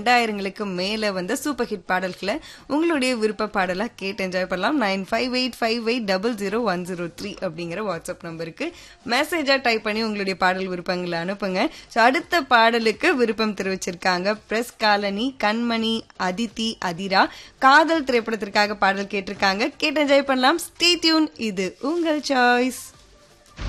2000ங்களுக்கு மேல வந்த super hit பாடல்களை உங்களுடைய விருப்ப பாடலா கேட்டு என்ஜாய் பண்ணலாம். 9585800103 அப்படிங்கிற வாட்ஸ்அப் நம்பருக்கு மெசேஜா டைப் பண்ணி உங்களுடைய பாடல் விருப்பங்களை அனுப்புங்க. ஸோ அடுத்த பாடலுக்கு விருப்பம் தெரிவிச்சிருக்காங்க பிரஸ் காலனி, கண்மணி, அதித்தி, அதிரா. காதல் திரைப்படத்திற்காக பாடல் கேட்டிருக்காங்க. கேட்டு என்ஜாய் பண்ணலாம். Stay tune. இது உங்கள் சாய்ஸ்.